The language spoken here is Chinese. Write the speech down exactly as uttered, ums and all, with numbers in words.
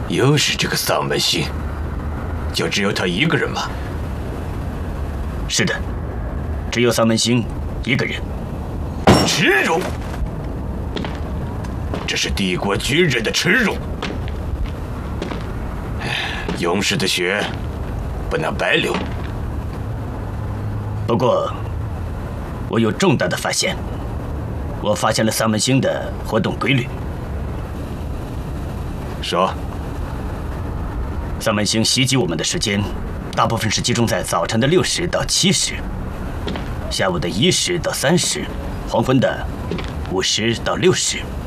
又是这个丧门星，就只有他一个人吗？ 是的，只有丧门星一个人。 耻辱！这是帝国军人的耻辱！勇士的血不能白流。 不过，我有重大的发现。我发现了丧门星的活动规律。 说。 丧门星袭击我们的时间，大部分是集中在早晨的六时到七时，下午的一时到三时，黄昏的五时到六时。